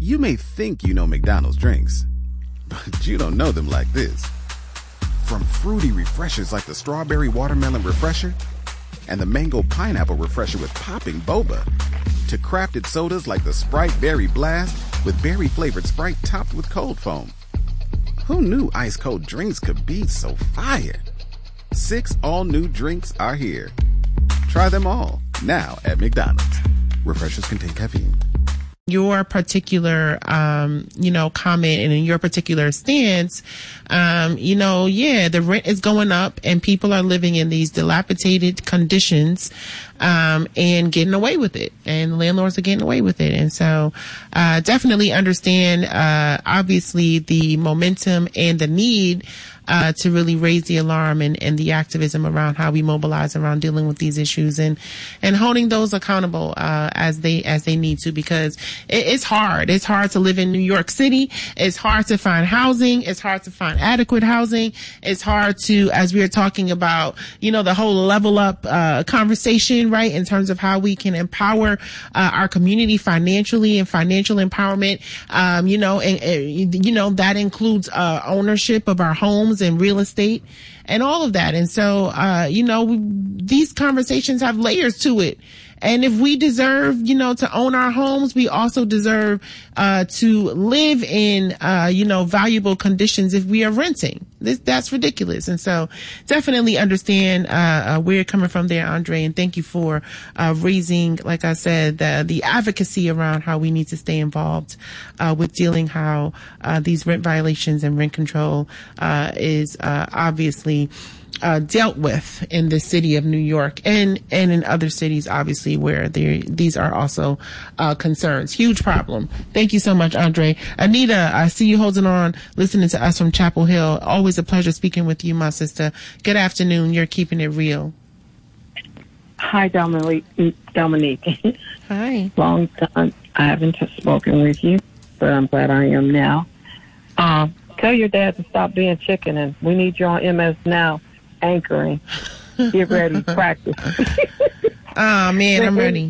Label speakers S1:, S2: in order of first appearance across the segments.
S1: You may think you know McDonald's drinks, but you don't know them like this. From fruity refreshers like the Strawberry Watermelon Refresher and the Mango Pineapple Refresher with popping boba, to crafted sodas like the Sprite Berry Blast with berry-flavored Sprite topped with cold foam. Who knew ice-cold drinks could be so fire? 6 all-new drinks are here. Try them all, now at McDonald's. Refreshers contain caffeine.
S2: Your particular, comment and in your particular stance, the rent is going up and people are living in these dilapidated conditions, and getting away with it, and landlords are getting away with it. And so, definitely understand, obviously the momentum and the need, to really raise the alarm and the activism around how we mobilize around dealing with these issues and holding those accountable, as they need to, because it's hard. It's hard to live in New York City. It's hard to find housing. It's hard to find adequate housing. It's hard to, as we were talking about, the whole level up, conversation, right? In terms of how we can empower, our community financially and financial empowerment, that includes, ownership of our homes and real estate and all of that. And so, these conversations have layers to it. And if we deserve, to own our homes, we also deserve, to live in, valuable conditions if we are renting. That's ridiculous. And so definitely understand, where you're coming from there, Andre. And thank you for, raising, like I said, the advocacy around how we need to stay involved, with dealing how, these rent violations and rent control, is, obviously, dealt with in the city of New York and in other cities, obviously, where these are also concerns. Huge problem. Thank you so much, Andre. Anita, I see you holding on, listening to us from Chapel Hill. Always a pleasure speaking with you, my sister. Good afternoon. You're keeping it real.
S3: Hi, Dominique.
S2: Hi.
S3: Long time I haven't spoken with you, but I'm glad I am now. Tell your dad to stop being chicken, and we need you on MS Now. Anchoring. Get ready, practice.
S2: Oh, man, I'm ready.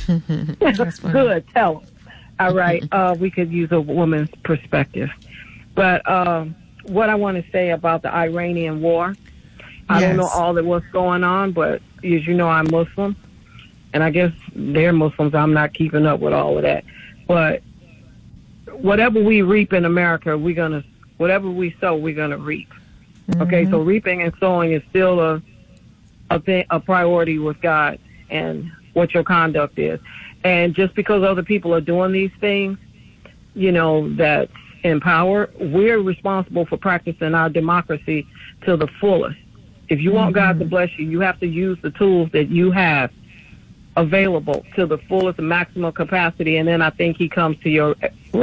S3: Good, tell him. All right, we could use a woman's perspective. But what I want to say about the Iranian war, I don't know all of what's going on, but as you know, I'm Muslim. And I guess they're Muslims. I'm not keeping up with all of that. But whatever we reap in America, whatever we sow, we're going to reap. Okay, so reaping and sowing is still a priority with God and what your conduct is. And just because other people are doing these things, that's in power, we're responsible for practicing our democracy to the fullest. If you want God to bless you, you have to use the tools that you have available to the fullest maximum capacity, and then I think he comes to your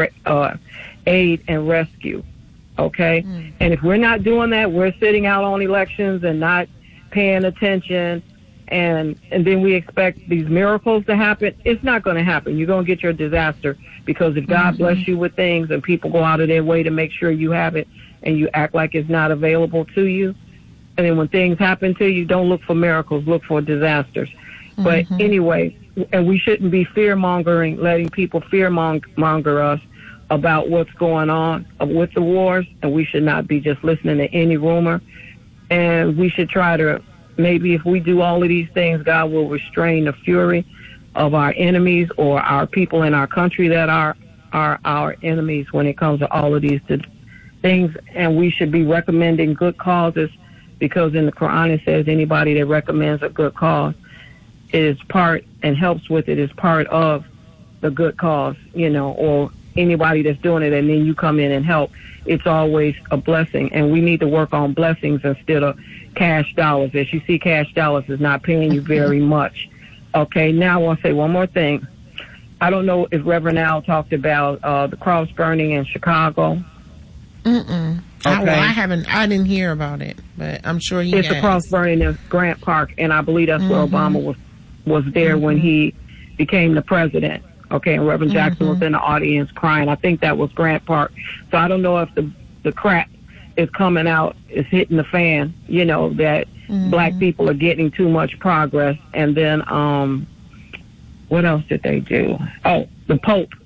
S3: aid and rescue. Okay? And if we're not doing that, we're sitting out on elections and not paying attention, and then we expect these miracles to happen. It's not going to happen. You're going to get your disaster, because if God bless you with things and people go out of their way to make sure you have it and you act like it's not available to you, and then when things happen to you, don't look for miracles, look for disasters. But anyway, and we shouldn't be fear-mongering, letting people fear-monger us about what's going on with the wars, and we should not be just listening to any rumor. And we should try to, maybe if we do all of these things, God will restrain the fury of our enemies or our people in our country that are our enemies when it comes to all of these things. And we should be recommending good causes, because in the Quran it says anybody that recommends a good cause is part and helps with it is part of the good cause, or anybody that's doing it and then you come in and help. It's always a blessing, and we need to work on blessings instead of cash dollars. As you see, cash dollars is not paying you very much. Okay, now I want to say one more thing. I don't know if Reverend Al talked about the cross burning in Chicago.
S2: Okay. I didn't hear about it, but I'm sure he
S3: It's a cross burning in Grant Park, and I believe that's where Obama was there when he became the president. Okay, and Reverend Jackson was in the audience crying. I think that was Grant Park. So I don't know if the crap is coming out, is hitting the fan, that black people are getting too much progress. And then, what else did they do? Oh, the Pope